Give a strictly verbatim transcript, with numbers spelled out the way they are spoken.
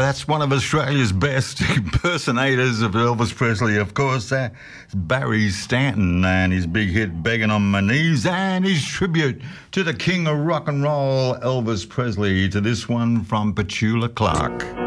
that's one of Australia's best impersonators of Elvis Presley, of course. Uh, Barry Stanton and his big hit Begging on My Knees, and his tribute to the king of rock and roll, Elvis Presley, to this one from Petula Clark.